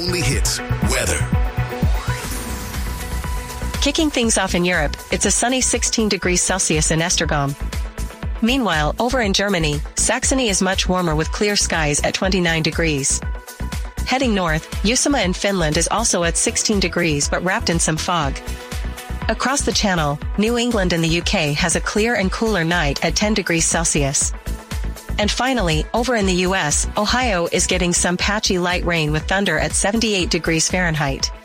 only hits, weather. Kicking things off in Europe, it's a sunny 16 degrees Celsius in Esztergom. Meanwhile, over in Germany, Saxony is much warmer with clear skies at 29 degrees. Heading north, Uusimaa in Finland is also at 16 degrees but wrapped in some fog. Across the Channel, New England in the UK has a clear and cooler night at 10 degrees Celsius. And finally, over in the US, Ohio is getting some patchy light rain with thunder at 78 degrees Fahrenheit.